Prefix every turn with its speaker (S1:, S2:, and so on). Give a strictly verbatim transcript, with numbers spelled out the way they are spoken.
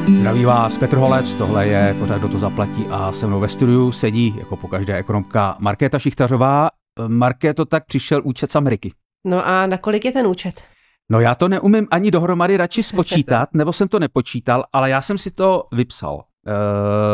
S1: Zdraví vás Petr Holec, tohle je pořád Kdo to zaplatí a se mnou ve studiu sedí jako pokaždé ekonomka Markéta Šichtařová. Markéto, tak přišel účet z Ameriky.
S2: No a na kolik je ten účet?
S1: No já to neumím ani dohromady radši spočítat, nebo jsem to nepočítal, ale já jsem si to vypsal.